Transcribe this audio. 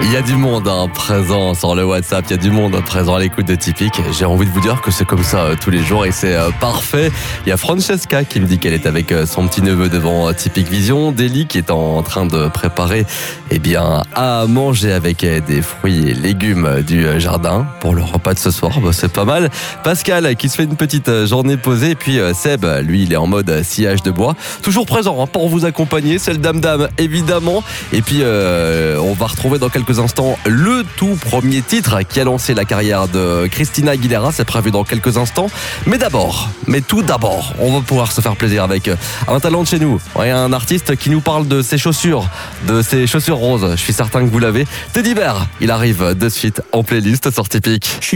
Il y a du monde présent sur le WhatsApp, il y a du monde présent à l'écoute de Typique. J'ai envie de vous dire que c'est comme ça tous les jours et c'est parfait. Il y a Francesca qui me dit qu'elle est avec son petit neveu devant Typique Vision. Délie qui est en train de préparer à manger avec des fruits et légumes du jardin pour le repas de ce soir. C'est pas mal. Pascal qui se fait une petite journée posée. Et puis Seb, lui, il est en mode sciage de bois. Toujours présent pour vous accompagner. C'est le Dame évidemment. Et puis on va retrouver dans quelques instants le tout premier titre qui a lancé la carrière de Christina Aguilera. C'est prévu dans quelques instants. Mais tout d'abord, on va pouvoir se faire plaisir avec un talent de chez nous. Un artiste qui nous parle de ses chaussures roses. Je suis certain que vous l'avez. Teddy Bear, il arrive de suite en playlist sur Typique.